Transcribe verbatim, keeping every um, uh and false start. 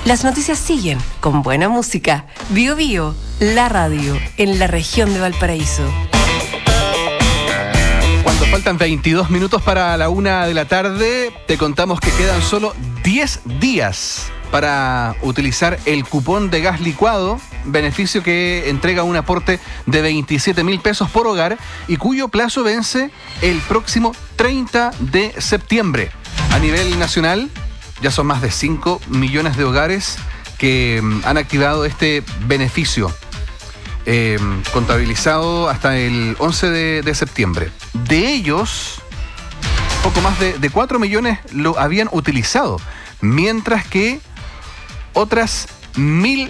Las noticias siguen con buena música. Bio Bio, la radio en la región de Valparaíso. Cuando faltan veintidós minutos para la una de la tarde, te contamos que quedan solo diez días para utilizar el cupón de gas licuado, beneficio que entrega un aporte de veintisiete mil pesos por hogar y cuyo plazo vence el próximo treinta de septiembre. A nivel nacional, ya son más de cinco millones de hogares que han activado este beneficio, eh, contabilizado hasta el once de septiembre. De ellos, poco más de, de cuatro millones lo habían utilizado, mientras que otras mil